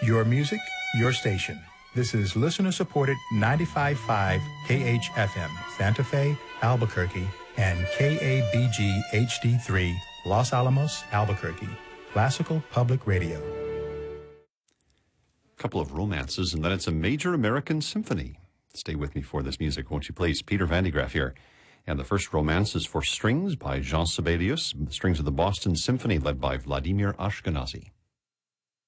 Your music, your station. This is listener-supported 95.5 KHFM, Santa Fe, Albuquerque, and KABG HD3, Los Alamos, Albuquerque. Classical Public Radio. A couple of romances, and then it's a major American symphony. Stay with me for this music, won't you please? Peter Van de Graaff here. And the first romance is for strings by Jean Sibelius, strings of the Boston Symphony led by Vladimir Ashkenazy.